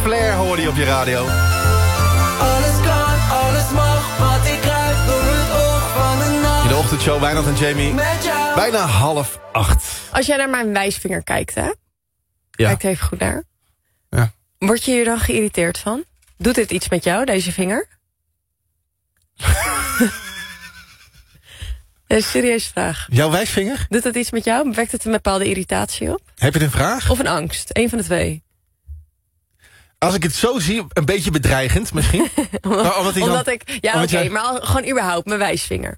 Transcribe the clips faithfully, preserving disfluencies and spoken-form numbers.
Flair hoorde je op je radio. Alles kan, alles mag, wat ik ruik door het oog van de nacht. In de ochtendshow, Wijnand en Jamie. Met jou. Bijna half acht. Als jij naar mijn wijsvinger kijkt, hè? Ja. Kijk er even goed naar. Ja. Word je hier dan geïrriteerd van? Doet dit iets met jou, deze vinger? Dat is een serieuze vraag. Jouw wijsvinger? Doet dat iets met jou? Wekt het een bepaalde irritatie op? Heb je een vraag? Of een angst? Eén van de twee. Als ik het zo zie, een beetje bedreigend misschien. omdat, nou, omdat, omdat dan, ik... Ja, oké, omdat jij... maar al, gewoon überhaupt, mijn wijsvinger.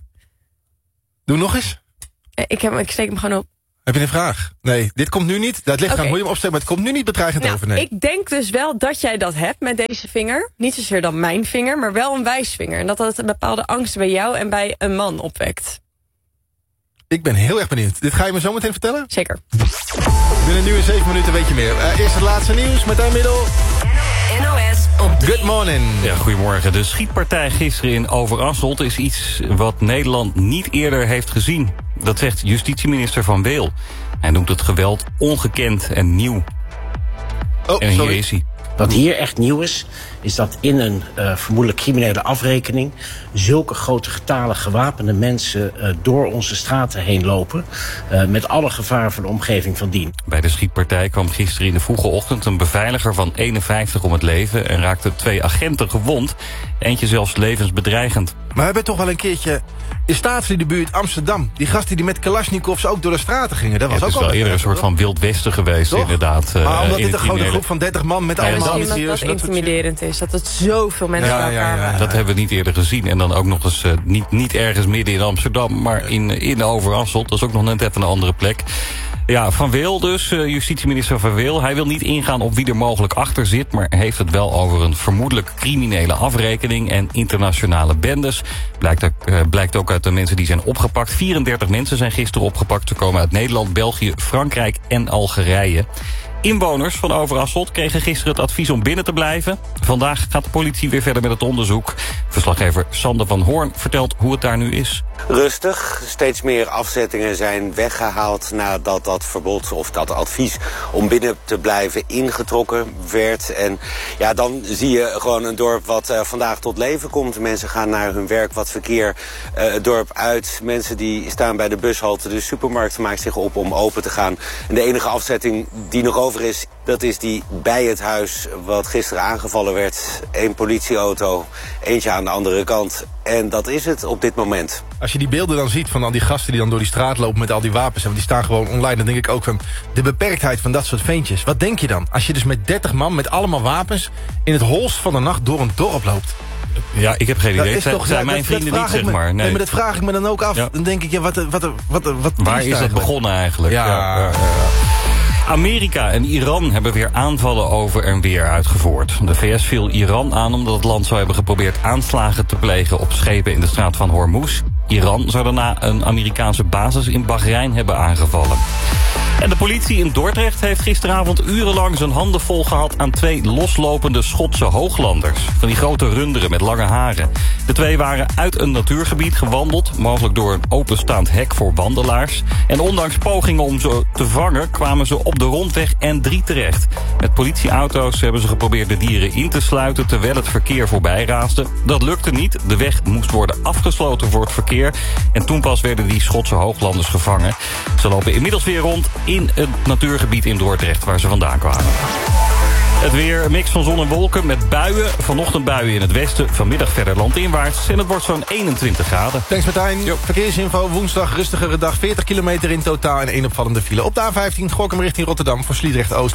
Doe nog eens. Ik, heb, ik steek hem gewoon op. Heb je een vraag? Nee, dit komt nu niet. Dat ligt Okay. aan hoe je hem opsteekt, maar het komt nu niet bedreigend Nou, over. Nee. ik denk dus wel dat jij dat hebt met deze vinger. Niet zozeer dan mijn vinger, maar wel een wijsvinger. En dat dat een bepaalde angst bij jou en bij een man opwekt. Ik ben heel erg benieuwd. Dit ga je me zo meteen vertellen? Zeker. Binnen nu in zeven minuten weet je meer. Uh, eerst het laatste nieuws met een middel. N O S op drie. Good morning. Ja, goedemorgen. De schietpartij gisteren in Overasselt is iets wat Nederland niet eerder heeft gezien. Dat zegt justitieminister Van Weel. Hij noemt het geweld ongekend en nieuw. Oh, En hier sorry. is hij. Wat hier echt nieuw is, is dat in een uh, vermoedelijk criminele afrekening zulke grote getalen gewapende mensen uh, door onze straten heen lopen, uh, met alle gevaar voor de omgeving van dien. Bij de schietpartij kwam gisteren in de vroege ochtend een beveiliger van eenenvijftig om het leven en raakte twee agenten gewond. Eentje zelfs levensbedreigend. Maar we hebben toch wel een keertje in Staatsliedenbuurt Amsterdam. Die gasten die met Kalashnikovs ook door de straten gingen. Dat was Ja, het is ook wel al eerder een soort van Wild Westen geweest, Toch? inderdaad. Maar uh, omdat in dit het een grote criminele- groep van dertig man met Ja, allemaal dat- Misschien dat militieus dat en dat soort shit. intimiderend is. Dat het zoveel mensen Ja, bij ja, elkaar ja, ja. waren. Dat hebben we niet eerder gezien. En dan ook nog eens uh, niet, niet ergens midden in Amsterdam, maar in, in Overasselt. Dat is ook nog net even een andere plek. Ja, Van Weel dus, uh, justitieminister Van Weel. Hij wil niet ingaan op wie er mogelijk achter zit, maar heeft het wel over een vermoedelijk criminele afrekening en internationale bendes. Blijkt ook, uh, blijkt ook uit de mensen die zijn opgepakt. vierendertig mensen zijn gisteren opgepakt. Ze komen uit Nederland, België, Frankrijk en Algerije. Inwoners van Overasselt kregen gisteren het advies om binnen te blijven. Vandaag gaat de politie weer verder met het onderzoek. Verslaggever Sander van Hoorn vertelt hoe het daar nu is. Rustig. Steeds meer afzettingen zijn weggehaald nadat dat verbod of dat advies om binnen te blijven ingetrokken werd. En ja, dan zie je gewoon een dorp wat uh, vandaag tot leven komt. Mensen gaan naar hun werk, wat verkeer uh, het dorp uit. Mensen die staan bij de bushalte. De supermarkt maakt zich op om open te gaan. En de enige afzetting die nog over is, dat is die bij het huis wat gisteren aangevallen werd. Eén politieauto, eentje aan de andere kant. En dat is het op dit moment. Als je die beelden dan ziet van al die gasten die dan door die straat lopen met al die wapens, en die staan gewoon online, dan denk ik ook van de beperktheid van dat soort ventjes. Wat denk je dan? Als je dus met dertig man met allemaal wapens in het holst van de nacht door een dorp loopt. Ja, ik heb geen Dat idee. is Het toch- zijn ja, mijn dat- vrienden dat niet, vraag ik zeg me- maar. Nee, Nee. maar dat vraag ik me dan ook af. Ja. Dan denk ik, ja, wat, wat, wat, wat, wat Waar is het eigenlijk? begonnen eigenlijk? Ja. Ja, ja, ja. Amerika en Iran hebben weer aanvallen over en weer uitgevoerd. De V S viel Iran aan omdat het land zou hebben geprobeerd aanslagen te plegen op schepen in de straat van Hormuz. Iran zou daarna een Amerikaanse basis in Bahrein hebben aangevallen. En de politie in Dordrecht heeft gisteravond urenlang zijn handen vol gehad aan twee loslopende Schotse hooglanders. Van die grote runderen met lange haren. De twee waren uit een natuurgebied gewandeld, mogelijk door een openstaand hek voor wandelaars. En ondanks pogingen om ze te vangen kwamen ze op de rondweg N drie terecht. Met politieauto's hebben ze geprobeerd de dieren in te sluiten terwijl het verkeer voorbij raasde. Dat lukte niet. De weg moest worden afgesloten voor het verkeer. En toen pas werden die Schotse hooglanders gevangen. Ze lopen inmiddels weer rond in het natuurgebied in Dordrecht waar ze vandaan kwamen. Het weer, een mix van zon en wolken met buien. Vanochtend buien in het westen, vanmiddag verder landinwaarts. En het wordt zo'n eenentwintig graden. Thanks Martijn. Verkeersinfo, woensdag rustigere dag, veertig kilometer in totaal en één opvallende file. Op de A vijftien, Gokkum richting Rotterdam voor Sliedrecht Oost.